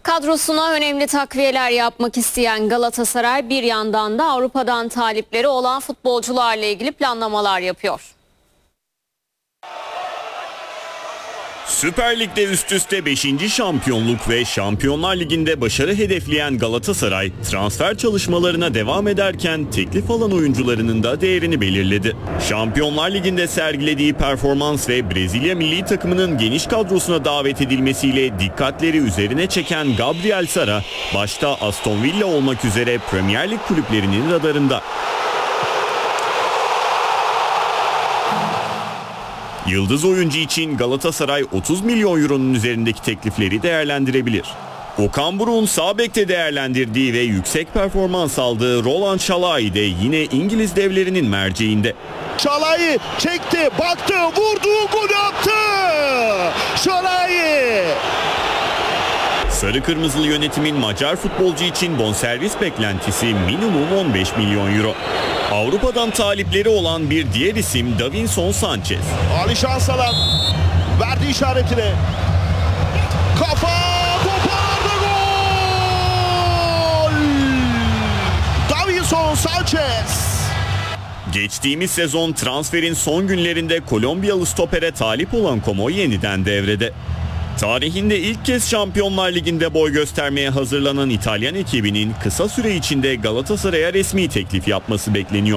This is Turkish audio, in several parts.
Kadrosuna önemli takviyeler yapmak isteyen Galatasaray bir yandan da Avrupa'dan talipleri olan futbolcularla ilgili planlamalar yapıyor. Süper Lig'de üst üste 5. şampiyonluk ve Şampiyonlar Ligi'nde başarı hedefleyen Galatasaray transfer çalışmalarına devam ederken teklif alan oyuncularının da değerini belirledi. Şampiyonlar Ligi'nde sergilediği performans ve Brezilya milli takımının geniş kadrosuna davet edilmesiyle dikkatleri üzerine çeken Gabriel Sara, başta Aston Villa olmak üzere Premier Lig kulüplerinin radarında. Yıldız oyuncu için Galatasaray 30 milyon euronun üzerindeki teklifleri değerlendirebilir. Okan Buruk'un sağ bekte değerlendirdiği ve yüksek performans aldığı Roland Şalai de yine İngiliz devlerinin merceğinde. Şalai çekti, baktı, vurdu, gol attı! Şalai! Sarı Kırmızılı yönetimin Macar futbolcu için bonservis beklentisi minimum 15 milyon euro. Avrupa'dan talipleri olan bir diğer isim Davinson Sanchez. Alişan Salam verdi işaretini. Kafa toparladı, gol! Davinson Sanchez. Geçtiğimiz sezon transferin son günlerinde Kolombiyalı stopere talip olan Como yeniden devrede. Tarihinde ilk kez Şampiyonlar Ligi'nde boy göstermeye hazırlanan İtalyan ekibinin kısa süre içinde Galatasaray'a resmi teklif yapması bekleniyor.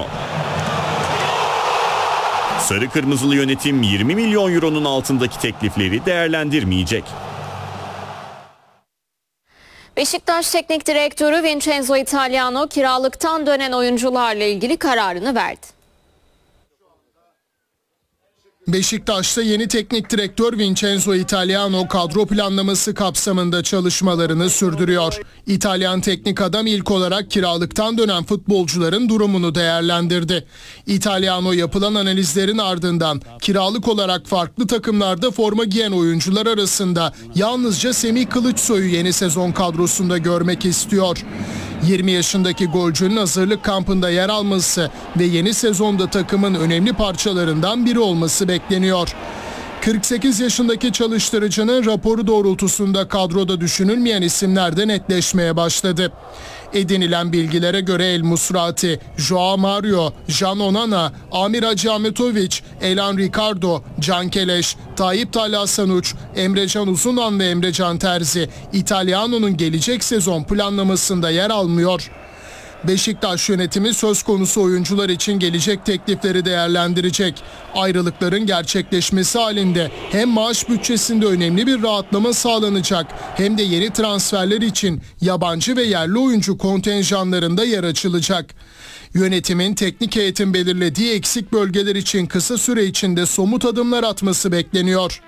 Sarı Kırmızılı yönetim 20 milyon euronun altındaki teklifleri değerlendirmeyecek. Beşiktaş Teknik Direktörü Vincenzo Italiano kiralıktan dönen oyuncularla ilgili kararını verdi. Beşiktaş'ta yeni teknik direktör Vincenzo Italiano kadro planlaması kapsamında çalışmalarını sürdürüyor. İtalyan teknik adam ilk olarak kiralıktan dönen futbolcuların durumunu değerlendirdi. Italiano yapılan analizlerin ardından kiralık olarak farklı takımlarda forma giyen oyuncular arasında yalnızca Semih Kılıçsoy'u yeni sezon kadrosunda görmek istiyor. 20 yaşındaki golcünün hazırlık kampında yer alması ve yeni sezonda takımın önemli parçalarından biri olması bekleniyor. 48 yaşındaki çalıştırıcının raporu doğrultusunda kadroda düşünülmeyen isimler de netleşmeye başladı. Edinilen bilgilere göre El Musrati, Joao Mario, Jan Onana, Amir Hacı Ahmetoviç, Elan Ricardo, Can Keleş, Tayyip Talha Sanuç, Emrecan Uzunan ve Emrecan Terzi, İtalyano'nun gelecek sezon planlamasında yer almıyor. Beşiktaş yönetimi söz konusu oyuncular için gelecek teklifleri değerlendirecek. Ayrılıkların gerçekleşmesi halinde hem maaş bütçesinde önemli bir rahatlama sağlanacak hem de yeni transferler için yabancı ve yerli oyuncu kontenjanlarında yer açılacak. Yönetimin teknik heyetin belirlediği eksik bölgeler için kısa süre içinde somut adımlar atması bekleniyor.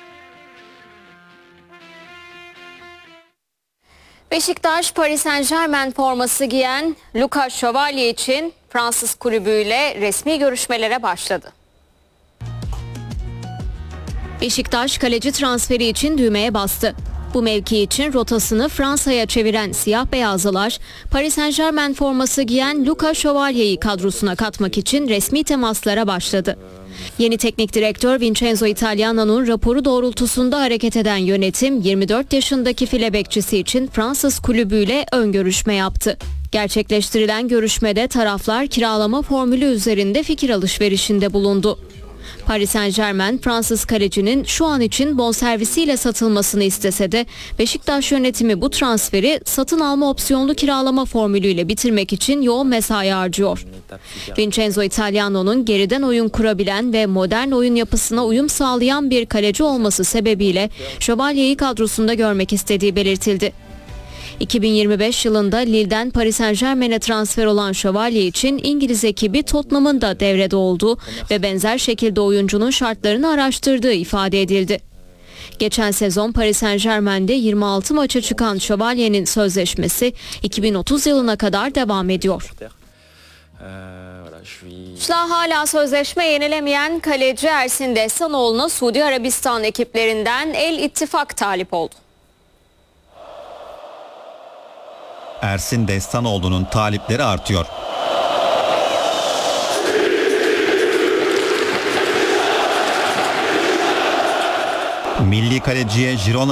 Beşiktaş, Paris Saint-Germain forması giyen Lucas Chevalier için Fransız kulübüyle resmi görüşmelere başladı. Beşiktaş, kaleci transferi için düğmeye bastı. Bu mevki için rotasını Fransa'ya çeviren siyah beyazlılar, Paris Saint-Germain forması giyen Lucas Chevalier'i kadrosuna katmak için resmi temaslara başladı. Yeni teknik direktör Vincenzo Italiano'nun raporu doğrultusunda hareket eden yönetim 24 yaşındaki file bekçisi için Fransız kulübüyle ön görüşme yaptı. Gerçekleştirilen görüşmede taraflar kiralama formülü üzerinde fikir alışverişinde bulundu. Paris Saint-Germain, Fransız kalecinin şu an için bonservisiyle satılmasını istese de Beşiktaş yönetimi bu transferi satın alma opsiyonlu kiralama formülüyle bitirmek için yoğun mesai harcıyor. Vincenzo Italiano'nun geriden oyun kurabilen ve modern oyun yapısına uyum sağlayan bir kaleci olması sebebiyle Chevalier'i kadrosunda görmek istediği belirtildi. 2025 yılında Lille'den Paris Saint-Germain'e transfer olan Chevalier için İngiliz ekibi Tottenham'ın da devrede olduğu ve benzer şekilde oyuncunun şartlarını araştırdığı ifade edildi. Geçen sezon Paris Saint-Germain'de 26 maça çıkan Chevalier'in sözleşmesi 2030 yılına kadar devam ediyor. Hala sözleşme yenilemeyen kaleci Ersin Destanoğlu'na Suudi Arabistan ekiplerinden El İttifak talip oldu. Ersin Destanoğlu'nun talipleri artıyor. Milli kaleciye Girona